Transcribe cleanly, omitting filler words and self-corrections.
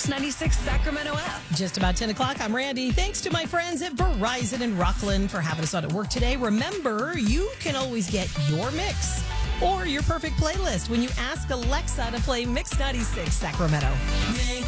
Mix 96 Sacramento app. Just about 10 o'clock. I'm Randy. Thanks to my friends at Verizon in Rockland for having us on at work today. Remember, you can always get your mix or your perfect playlist when you ask Alexa to play Mix 96 Sacramento.